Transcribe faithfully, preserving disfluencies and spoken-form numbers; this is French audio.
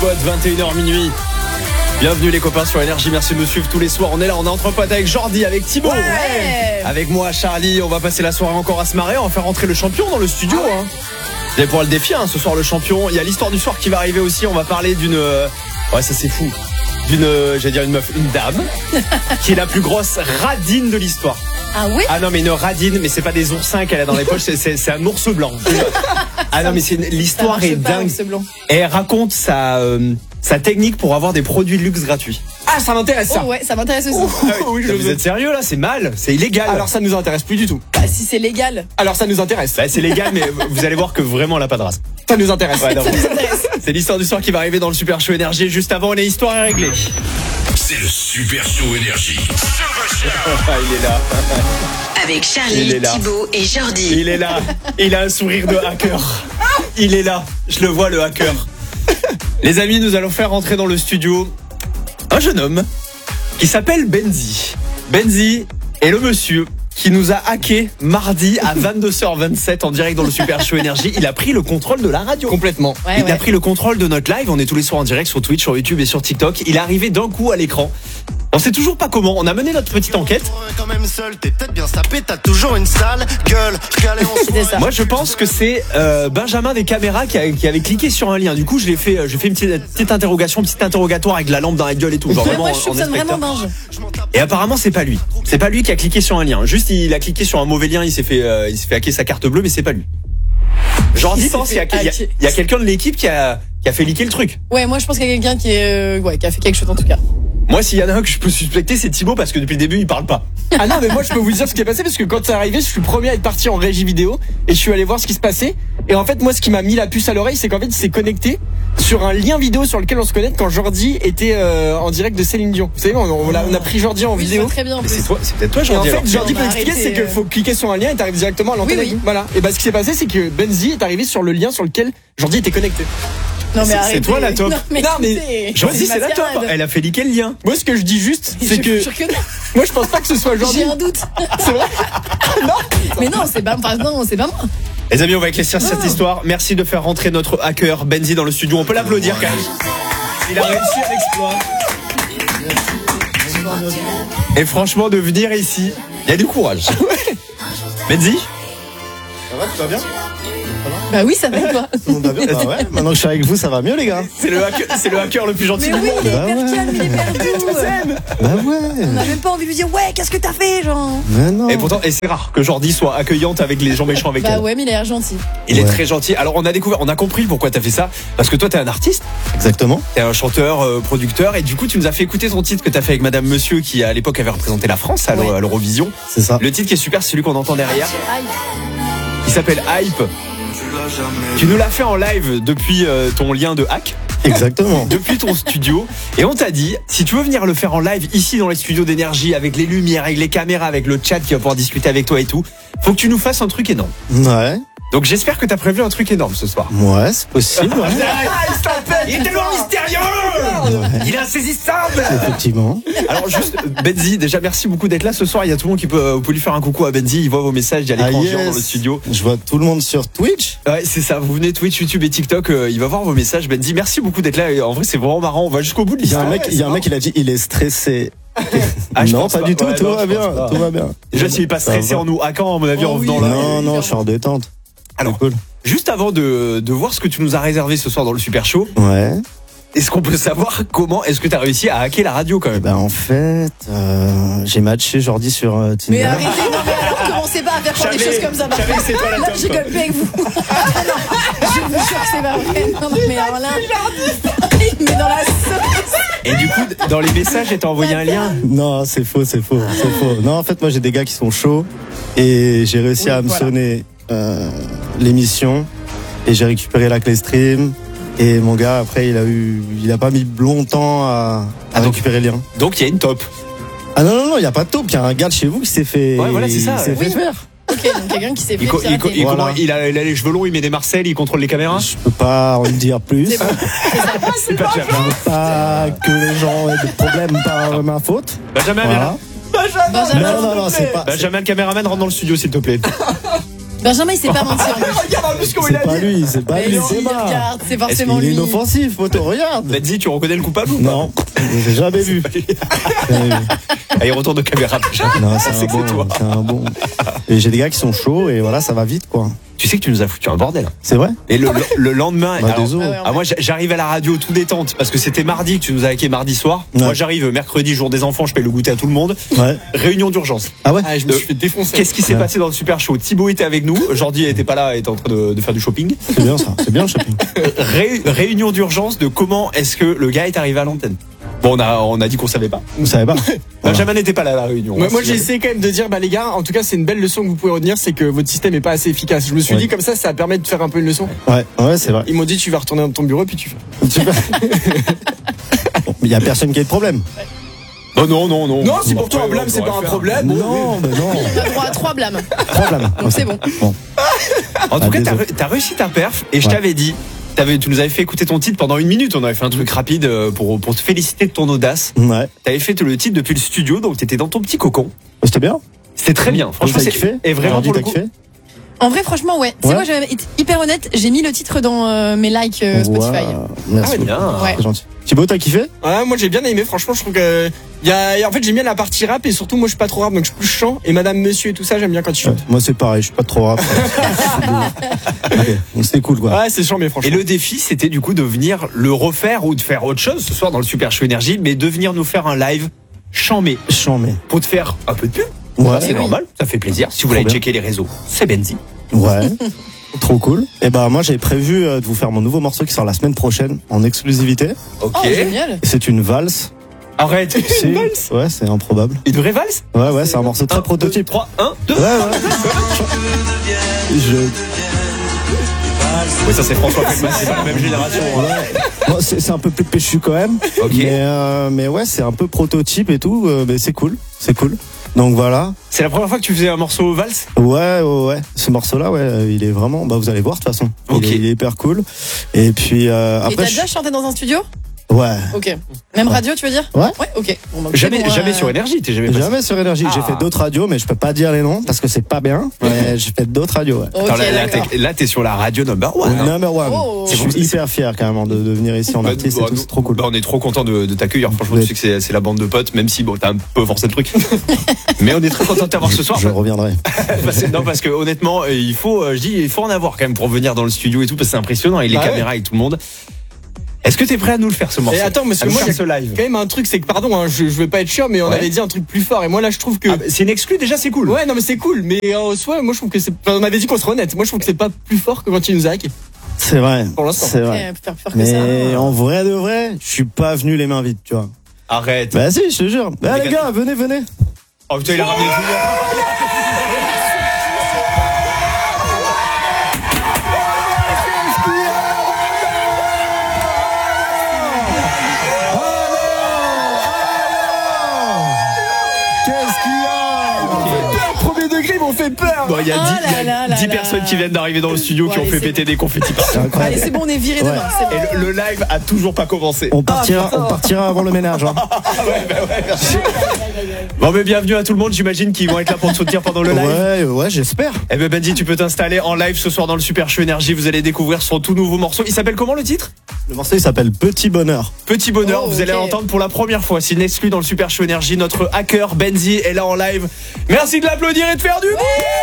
potes, vingt et une heures minuit. Bienvenue les copains sur Énergie, merci de nous suivre tous les soirs. On est là, on est entre potes avec Jordi, avec Thibaut, ouais. Avec moi, Charlie. On va passer la soirée encore à se marrer, on va faire rentrer le champion dans le studio. Ah ouais. hein. Vous allez pouvoir le défier hein, ce soir, le champion. Il y a l'histoire du soir qui va arriver aussi. On va parler d'une... Ouais, ça c'est fou. D'une, j'allais dire une meuf, une dame, qui est la plus grosse radine de l'histoire. Ah oui? Ah non, mais une radine, mais c'est pas des oursins qu'elle a dans les poches, c'est, c'est, c'est un ours blanc. Ah non, mais c'est une, l'histoire est dingue. Et elle raconte sa, euh, sa technique pour avoir des produits de luxe gratuits. Ah, ça m'intéresse ça. Oh ouais, ça m'intéresse aussi. Oh, oui, je Vous êtes sérieux là? C'est mal, c'est illégal. Alors ça nous intéresse plus du tout. Bah, si c'est légal. Alors ça nous intéresse. Bah, c'est légal, mais vous allez voir que vraiment elle a pas de race. Ça nous intéresse. Ouais, non, Ça nous intéresse. c'est l'histoire du soir qui va arriver dans le Super Show Énergie. Juste avant, les histoires à régler. C'est le Super Show Énergie. Ah, il est là. Avec Charlie, Thibaut et Jordi. Il est là. Il a un sourire de hacker. Il est là. Je le vois, le hacker. Les amis, nous allons faire rentrer dans le studio un jeune homme qui s'appelle Benzi. Benzi est le monsieur qui nous a hacké mardi à vingt-deux heures vingt-sept en direct dans le Super Show Énergie. Il a pris le contrôle de la radio. Complètement. Ouais, Il ouais. a pris le contrôle de notre live. On est tous les soirs en direct sur Twitch, sur YouTube et sur TikTok. Il est arrivé d'un coup à l'écran. On sait toujours pas comment. On a mené notre petite enquête. Quand même seul, t'es peut-être bien sapé, t'as toujours une sale gueule. C'est ça. Moi, je pense que c'est euh, Benjamin des caméras qui, a, qui avait cliqué sur un lien. Du coup, je l'ai fait. J'ai fait une petite, petite interrogation, une petite interrogatoire avec la lampe dans la gueule et tout. Genre Ouais, vraiment moi, je en soupçonne inspecteur. vraiment dingue. Et apparemment, c'est pas lui. C'est pas lui qui a cliqué sur un lien. Juste, il a cliqué sur un mauvais lien. Il s'est fait, euh, il s'est fait hacker sa carte bleue, mais c'est pas lui. Jordi Il s'est pense qu'il y a, fait il y a, hacker. il y a quelqu'un de l'équipe qui a, qui a fait liquer le truc. Ouais, moi je pense qu'il y a quelqu'un qui, est, euh, ouais, qui a fait quelque chose en tout cas. Moi, s'il y en a un que je peux suspecter, c'est Thibaut parce que depuis le début, il parle pas. Ah non, mais moi je peux vous dire ce qui est passé parce que quand c'est arrivé, je suis le premier à être parti en régie vidéo et je suis allé voir ce qui se passait. Et en fait, moi, ce qui m'a mis la puce à l'oreille, c'est qu'en fait, il s'est connecté sur un lien vidéo sur lequel on se connecte quand Jordi était euh, en direct de Céline Dion. Vous savez, on, on, a, on a pris Jordi en Oui, je vidéo. vois très bien. en Mais plus. c'est toi, c'est peut-être toi, Et en Jordi. fait, alors. Jordi on peut va expliquer, arrêter, c'est qu'il euh. faut cliquer sur un lien et t'arrives directement à l'antenne. Oui, oui. Voilà. Et bah, ce qui s'est passé, c'est que Benzi est arrivé sur le lien sur lequel Jordi était connecté. Non, mais c'est- c'est arrêtez. toi, la top. Non, mais, Non, mais écoutez, Jordi, c'est la top. mascarade. Elle a fait liquer le lien. Moi, ce que je dis juste, c'est Je que vous jure que non. moi, je pense pas que ce soit Jordi. J'ai un doute. C'est vrai. Mais non, c'est pas, enfin, non, c'est pas moi. Les amis, on va éclaircir cette Ah. histoire. Merci de faire rentrer notre hacker Benzi dans le studio. On peut l'applaudir quand même. Il a réussi à l'exploit. Et franchement, de venir ici, il y a du courage. Benzi, Ça va, tout va bien? Bah oui, ça va quoi. Tout le monde va bien? Bah ouais, maintenant que je suis avec vous, ça va mieux les gars. c'est le hacker, c'est le hacker le plus gentil Mais du oui, monde. il est Bah hyper ouais. calme, il est perdu. Bah On ouais. n'a même pas envie de lui dire ouais, qu'est-ce que t'as fait, genre. Mais non. Et pourtant, et c'est rare que Jordi soit accueillante avec les gens méchants avec Bah elle. ouais, mais il a l'air gentil. Il est Ouais. très gentil. Alors on a découvert, on a compris pourquoi t'as fait ça. Parce que toi t'es un artiste, Exactement. t'es un chanteur, euh, producteur, et du coup tu nous as fait écouter ton titre que t'as fait avec Madame Monsieur qui à l'époque avait représenté la France à l'Euro- Ouais. à l'Eurovision. C'est ça. Le titre qui est super, c'est celui qu'on entend derrière. Aïe. Il s'appelle Hype. Tu nous l'as fait en live depuis euh, ton lien de hack, Exactement. depuis ton studio. Et on t'a dit, si tu veux venir le faire en live ici dans les studios d'Énergie, avec les lumières, avec les caméras, avec le chat qui va pouvoir discuter avec toi et tout, faut que tu nous fasses un truc énorme. Ouais. Donc j'espère que t'as prévu un truc énorme ce soir. Ouais, c'est possible. Ouais. Il est tellement mystérieux. Il est insaisissable. Effectivement. Alors juste, Benzi, déjà merci beaucoup d'être là ce soir. Il y a tout le monde qui peut, vous pouvez lui faire un coucou à Benzi. Il voit vos messages, il y a l'écran Ah, géant yes. dans le studio. Je vois tout le monde sur Twitch. Ouais, c'est ça. Vous venez Twitch, YouTube et TikTok. euh, il va voir vos messages. Benzi, merci beaucoup d'être là. Et en vrai, c'est vraiment marrant. On va jusqu'au bout de Il y a l'histoire. un mec, il y a un mec, il a dit, il est stressé. Ah, je non, pense pas, pas. du tout. Ouais, tout non, va je pense bien. pas. Tout va bien. Déjà, s'il est pas Ça stressé va. en nous hackant, à mon avis, Oh en oui. venant là. Non, non, je suis en détente. Alors, C'est cool. juste avant de, de voir ce que tu nous as réservé ce soir dans le Super Show, Ouais. est-ce qu'on peut savoir comment est-ce que tu as réussi à hacker la radio quand même? Ben en fait, euh, j'ai matché Jordi sur euh, Tinder. Mais arrêtez, non, mais alors commencez pas à faire faire des J'avais- choses comme ça. par j'avais que contre. c'est toi la Non, top, je quoi. rigole plus avec vous. Ah, non, je vous jure que c'est pas vrai. Non, non, mais alors là, il me met dans la sauce. Et du coup, dans les messages, elle t'a envoyé un lien. Non, c'est faux, c'est faux, c'est faux. Non, en fait, moi, j'ai des gars qui sont chauds et j'ai réussi Oui, à me voilà. sonner euh, l'émission et j'ai récupéré la clé stream. Et mon gars, après, il a eu, il a pas mis longtemps à, à Ah, donc- récupérer le lien. Donc il y a une top. Ah non, non, non, il y a pas de taupe. Il y a un gars de chez vous qui s'est fait, Ouais, voilà, c'est ça, il s'est ouais. fait Oui. faire. Ok, donc quelqu'un qui s'est fait Il, co- il, co- pirater. il- Voilà. comment- il a, il a les cheveux longs, il met des Marcel, il contrôle les caméras. Je peux pas en dire plus. C'est bon, c'est ça. C'est pas cher. Je veux pas que les gens aient des problèmes par ma faute. Benjamin, viens là. Voilà. Benjamin, Non, non, non, c'est pas. Benjamin, le caméraman, rentre dans le studio, s'il te plaît. Benjamin, il s'est pas menti en plus. Regarde en plus comment il C'est a pas dit. lui, c'est pas Mais lui, non, c'est il pas. regarde, c'est Il forcément est lui. inoffensif, poto, regarde. Benzi, tu reconnais le coupable ou pas? Non, j'ai jamais vu. Jamais vu. Allez, retourne de caméra. Non, c'est C'est un que c'est bon, toi. c'est un bon. Et j'ai des gars qui sont chauds et voilà, ça va vite quoi. Tu sais que tu nous as foutu un bordel. C'est vrai? Et le, le, le lendemain, Bah, alors, désolé. Ah ouais, ah, moi j'a- j'arrive à la radio tout détente parce que c'était mardi que tu nous as hacké mardi soir. Ouais. Moi j'arrive mercredi, jour des enfants, je paye le goûter à tout le monde. Ouais. Réunion d'urgence. Ah ouais? Ah, je me suis fait défoncer. Qu'est-ce qui s'est Ouais. passé dans le super show? Thibaut était avec nous, Jordi était pas là, était en train de, de faire du shopping. C'est bien ça, c'est bien le shopping. Ré- réunion d'urgence de comment est-ce que le gars est arrivé à l'antenne. Bon, on a, on a dit qu'on savait pas. Vous savez pas? Voilà. Benjamin n'était pas là à la réunion. Moi, hein, moi si j'ai jamais. essayé quand même de dire, bah les gars, en tout cas c'est une belle leçon que vous pouvez retenir, c'est que votre système est pas assez efficace. Je me suis Ouais. dit comme ça, ça permet de faire un peu une leçon. Ouais, ouais, c'est vrai. Ils m'ont dit tu vas retourner dans ton bureau et puis tu fais. Super. Bon, mais il y a personne qui a de problème. Oh non, non, non. Non, si pour Bon, toi un après, blâme on c'est pas pourrait un faire. problème. Non, mais non. On a droit à trois blâmes. Problème. Donc c'est bon. Bon. En tout Ah, cas, t'as, désolé. re- t'as réussi ta perf et je Ouais. t'avais dit. T'avais, tu nous avais fait écouter ton titre pendant une minute. On avait fait un truc rapide euh, pour, pour te féliciter de ton audace. Ouais. T'avais fait le titre depuis le studio, donc t'étais dans ton petit cocon. C'était bien. C'était très bien. Franchement, T'as c'est kiffé? Et vraiment Jordi, pour le t'as coup. kiffé? En vrai, franchement, ouais. C'est Ouais. moi, je vais être hyper honnête. J'ai mis le titre dans euh, mes likes euh, Spotify. Ouais, Ah merci. ouais, bien. Ouais. C'est gentil. Thibaut, t'as kiffé? Ouais, moi j'ai bien aimé, franchement je trouve que il y a, en fait j'aime bien la partie rap et surtout moi je suis pas trop rap donc je suis plus chant et Madame Monsieur et tout ça j'aime bien quand tu Ouais, chantes. moi c'est pareil, je suis pas trop rap. Ok, donc c'était cool quoi. Ouais, c'est chiant mais Et franchement. le défi, c'était du coup de venir le refaire ou de faire autre chose ce soir dans le Super Show Énergie, mais de venir nous faire un live chambé Chiant mais. pour te faire un peu de pub. Ouais. C'est normal, ça fait plaisir. Si vous Trop voulez bien. checker les réseaux, c'est Benzi. Ouais. Trop cool. Et bah moi j'ai prévu euh, de vous faire mon nouveau morceau qui sort la semaine prochaine en exclusivité. Ok. Oh, génial. C'est une valse. Arrête. C'est ouais, c'est improbable. Une vraie valse. Ouais ouais, c'est un morceau très prototype. trois, un, deux. Ouais ouais. Je Oui, ça c'est François Feldman, c'est pas la même génération. hein. ouais. Bon, c'est c'est un peu plus péchu quand même. Ok. Mais euh, mais ouais, c'est un peu prototype et tout, euh, mais c'est cool. C'est cool. Donc voilà. C'est la première fois que tu faisais un morceau valse. Ouais, ouais, ouais. Ce morceau-là, ouais, euh, il est vraiment. Bah, vous allez voir de toute façon. Ok. Il, est, il est hyper cool. Et puis euh, Et t'as après, je- déjà chanté dans un studio? ouais. Ok. Même radio, tu veux dire? Ouais. Ouais, ok. Bon, bah, c'est Jamais, bon, jamais euh, sur Énergie, t'es jamais passé. Jamais sur Énergie. J'ai Ah. fait d'autres radios, mais je peux pas dire les noms parce que c'est pas bien. Mais j'ai fait d'autres radios. Ouais. Ok, Attends, là, là, d'accord. t'es, là, t'es sur la radio number one. hein. Number one. Oh. Je suis hyper fier carrément de, de venir ici en Bah, artiste bah, et tout. nous- C'est trop cool. bah, on est trop content de, de t'accueillir. Franchement, Oui. tu sais que c'est, c'est la bande de potes, même si bon, t'as un peu forcé le truc. Mais on est très content de t'avoir ce soir. Je reviendrai. Parce que- non, parce que honnêtement, euh, il faut, euh, je dis, il faut en avoir quand même pour venir dans le studio et tout, parce que c'est impressionnant avec les Bah ouais. caméras et tout le monde. Est-ce que t'es prêt à nous le faire ce morceau? Et attends, parce que À nous moi, faire il y a ce live. quand même un truc, c'est que pardon, hein, je, je veux pas être chiant, mais on Ouais. avait dit un truc plus fort et moi là je trouve que Ah, bah, c'est une exclue déjà, c'est cool. ouais non mais c'est cool, mais en soi moi je trouve que c'est, enfin, on avait dit qu'on serait honnête. Moi je trouve que c'est pas plus fort que quand il nous a hacké. C'est vrai. Pour l'instant. C'est Ouais, vrai. faire peur que ça. Mais en vrai de vrai, je suis pas venu les mains vides, tu vois. Arrête. Bah si, je te jure. Bah Les les gars- gars, venez, venez. Oh putain, il a ramené tout le monde. Qu'est-ce qu'il y a? Premier degré, ils m'ont fait peur. Bon, il y a Oh dix, il y a là là là dix là. personnes qui viennent d'arriver dans le studio qui Ouais, ont fait c'est péter des confettis partout. C'est Allez, incroyable. c'est bon, on est viré Ouais. demain. C'est bon. Et le, le live a toujours pas commencé. On partira, on partira avant le ménage. Hein. Bon, mais bienvenue à tout le monde. J'imagine qu'ils vont être là pour te soutenir pendant le live. Ouais, ouais, j'espère. Eh ben Benji, tu peux t'installer en live ce soir dans le Super Show Énergie. Vous allez découvrir son tout nouveau morceau. Il s'appelle comment le titre? Le morceau il s'appelle Petit Bonheur. Petit bonheur. Oh, vous allez ok. l'entendre pour la première fois. C'est une exclue dans le Super Show Énergie. Notre hacker Benji est là en live. Merci de l'applaudir et de faire du bruit.